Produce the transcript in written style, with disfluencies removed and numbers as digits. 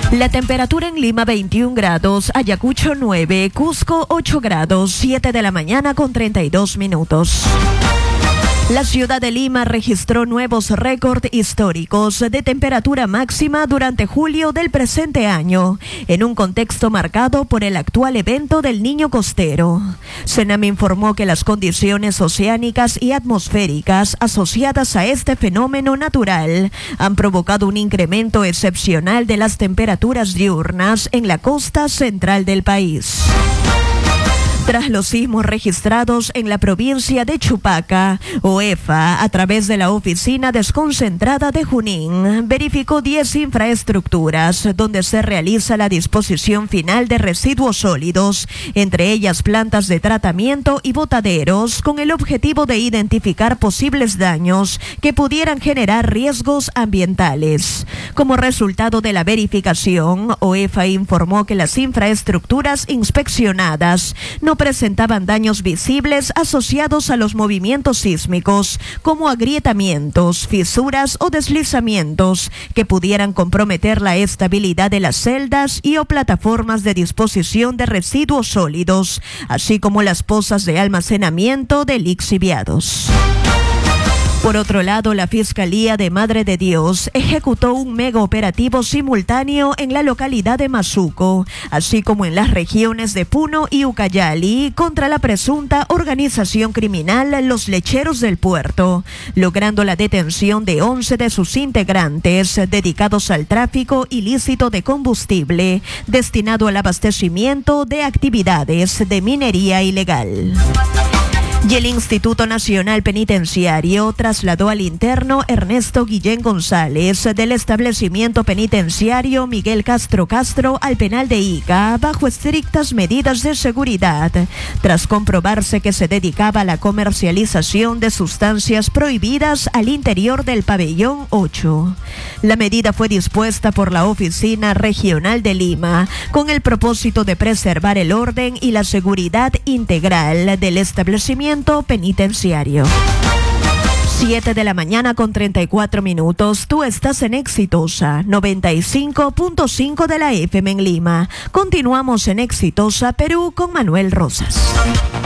La temperatura en Lima 21 grados, Ayacucho 9, Cusco 8 grados, 7 de la mañana con 32 minutos. La ciudad de Lima registró nuevos récords históricos de temperatura máxima durante julio del presente año, en un contexto marcado por el actual evento del Niño Costero. Senam informó que las condiciones oceánicas y atmosféricas asociadas a este fenómeno natural han provocado un incremento excepcional de las temperaturas diurnas en la costa central del país. Tras los sismos registrados en la provincia de Chupaca, OEFA, a través de la Oficina Desconcentrada de Junín, verificó 10 infraestructuras donde se realiza la disposición final de residuos sólidos, entre ellas plantas de tratamiento y botaderos, con el objetivo de identificar posibles daños que pudieran generar riesgos ambientales. Como resultado de la verificación, OEFA informó que las infraestructuras inspeccionadas no presentaban daños visibles asociados a los movimientos sísmicos, como agrietamientos, fisuras o deslizamientos que pudieran comprometer la estabilidad de las celdas y o plataformas de disposición de residuos sólidos, así como las pozas de almacenamiento de lixiviados. Por otro lado, la Fiscalía de Madre de Dios ejecutó un mega operativo simultáneo en la localidad de Mazuco, así como en las regiones de Puno y Ucayali, contra la presunta organización criminal Los Lecheros del Puerto, logrando la detención de 11 de sus integrantes dedicados al tráfico ilícito de combustible destinado al abastecimiento de actividades de minería ilegal. Y el Instituto Nacional Penitenciario trasladó al interno Ernesto Guillén González del establecimiento penitenciario Miguel Castro al penal de Ica bajo estrictas medidas de seguridad, tras comprobarse que se dedicaba a la comercialización de sustancias prohibidas al interior del pabellón 8. La medida fue dispuesta por la Oficina Regional de Lima con el propósito de preservar el orden y la seguridad integral del establecimiento penitenciario. 7 de la mañana con 34 minutos. Tú estás en Exitosa 95.5 de la FM en Lima. Continuamos en Exitosa Perú con Manuel Rosas.